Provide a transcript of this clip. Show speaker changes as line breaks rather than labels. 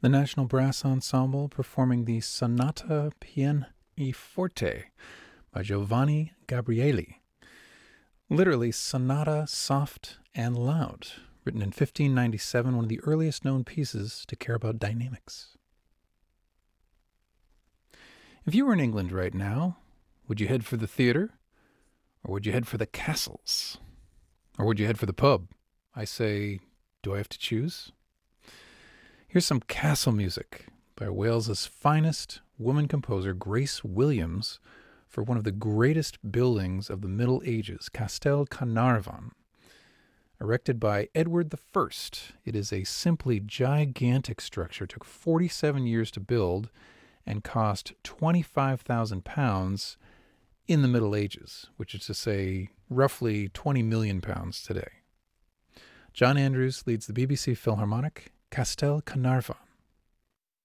The National Brass Ensemble performing the Sonata Pianoforte by Giovanni Gabrieli. Literally, sonata, soft and loud. Written in 1597, one of the earliest known pieces to care about dynamics. If you were in England right now, would you head for the theatre? Or would you head for the castles? Or would you head for the pub? I say, do I have to choose? Here's some castle music by Wales's finest woman composer, Grace Williams, for one of the greatest buildings of the Middle Ages, Castel Carnarvon. Erected by Edward I, it is a simply gigantic structure. It took 47 years to build and cost £25,000 in the Middle Ages, which is to say roughly £20 million today. John Andrews leads the BBC Philharmonic, Castel Carnarvon.